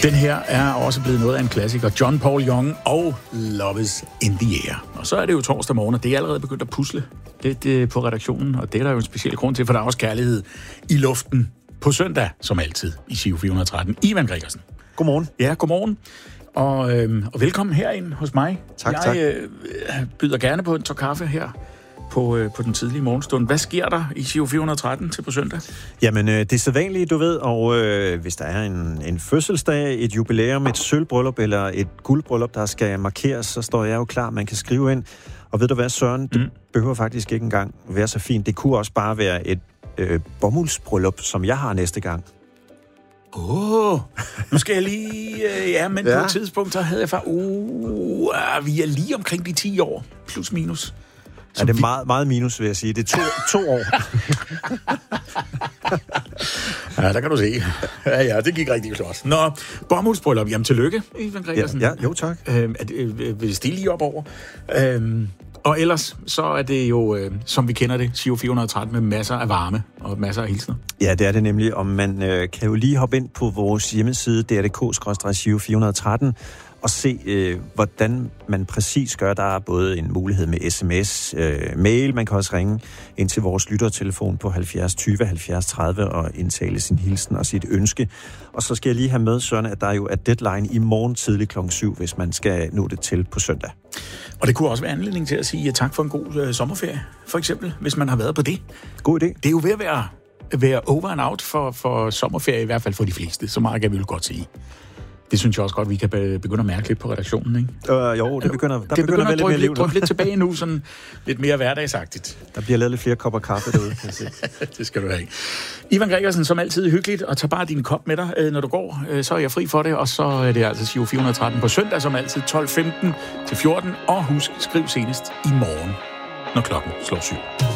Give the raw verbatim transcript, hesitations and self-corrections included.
Den her er også blevet noget af en klassiker. John Paul Young og Love is in the Air. Og så er det jo torsdag morgen, og det er allerede begyndt at pusle lidt øh, på redaktionen, og det er der jo en speciel grund til, for der er også kærlighed i luften på søndag, som altid, i Giro fire hundrede og tretten. Ivan Gregersen. Godmorgen. Ja, godmorgen. Og, øh, og velkommen herind hos mig. Tak, jeg, tak. Jeg øh, byder gerne på en tår kaffe her på, øh, på den tidlige morgenstund. Hvad sker der i Giro fire hundrede og tretten til på søndag? Jamen, øh, det er sædvanligt, du ved, og øh, hvis der er en, en fødselsdag, et jubilæum, et sølvbryllup eller et guldbryllup, der skal markeres, så står jeg jo klar, man kan skrive ind. Og ved du hvad, Søren, det mm. behøver faktisk ikke engang være så fint. Det kunne også bare være et øh, bomuldsbryllup, som jeg har næste gang. Åh, oh, nu skal jeg lige... Øh, ja, men ja. På et tidspunkt, så havde jeg faktisk... Uh, vi er lige omkring de ti år, plus minus. Ja, det er vi... meget, meget minus, vil jeg sige. Det er to, to år. Ja, der kan du se. Ja, ja, det gik rigtig flot. Nå, bomuldsbryllup. Jamen, tillykke, Ivan Gregersen. Ja, ja, jo, tak. Øh, er det, øh, vil det stille lige op over? Øh, og ellers, så er det jo, øh, som vi kender det, Giro fire hundrede og tretten med masser af varme og masser af hilsner. Ja, det er det nemlig. Og man øh, kan jo lige hoppe ind på vores hjemmeside, d r punktum d k skråstreg giro fire hundrede og tretten, og se, øh, hvordan man præcis gør. Der er både en mulighed med sms, øh, mail, man kan også ringe ind til vores lyttertelefon på halvfjerds tyve halvfjerds tredive og indtale sin hilsen og sit ønske. Og så skal jeg lige have med, Søren, at der jo er deadline i morgen tidlig klokken syv, hvis man skal nå det til på søndag. Og det kunne også være anledning til at sige tak for en god øh, sommerferie, for eksempel, hvis man har været på det. God idé. Det er jo ved at være, være over and out for, for sommerferie, i hvert fald for de fleste. Så meget kan vi jo godt sige. Det synes jeg også godt, vi kan begynde at mærke lidt på redaktionen, ikke? Øh, jo, det begynder, der det begynder, begynder at drøbe, lidt mere liv. lidt tilbage nu, sådan lidt mere hverdagsagtigt. Der bliver lavet lidt flere kopper kaffe derude, kan jeg se. Det skal du have. Ivan Gregersen, som altid hyggeligt, og tag bare din kop med dig, når du går. Så er jeg fri for det, og så er det altså Giro fire hundrede og tretten på søndag, som altid tolv femten til fjorten. Og husk, skriv senest i morgen, når klokken slår syv.